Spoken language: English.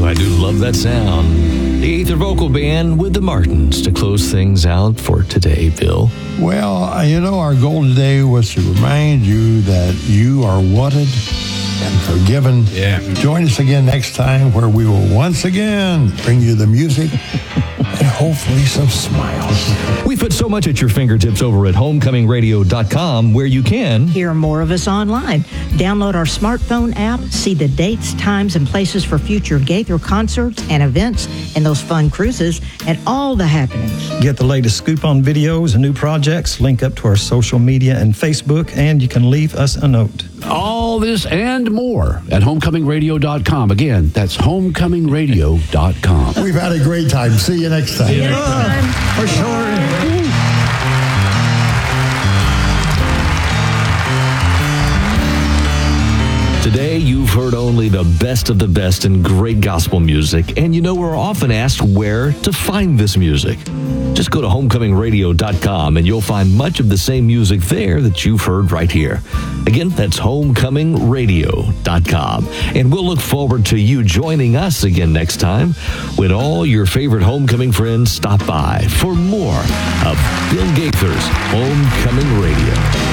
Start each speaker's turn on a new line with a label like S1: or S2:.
S1: I do love that sound. The Aether Vocal Band with the Martins to close things out for today, Bill.
S2: Well, our goal today was to remind you that you are wanted and forgiven.
S3: Yeah.
S2: Join us again next time where we will once again bring you the music and hopefully some smiles.
S1: We put so much at your fingertips over at homecomingradio.com where you can
S4: hear more of us online. Download our smartphone app, see the dates, times, and places for future Gaither concerts and events and those fun cruises and all the happenings.
S5: Get the latest scoop on videos and new projects, link up to our social media and Facebook, and you can leave us a note.
S3: All this and more at homecomingradio.com. Again, that's homecomingradio.com.
S2: We've had a great time. See you next time.
S5: For sure.
S1: Today, you've heard only the best of the best in great gospel music, and we're often asked where to find this music. Just go to homecomingradio.com and you'll find much of the same music there that you've heard right here. Again, that's homecomingradio.com. And we'll look forward to you joining us again next time when all your favorite homecoming friends stop by for more of Bill Gaither's Homecoming Radio.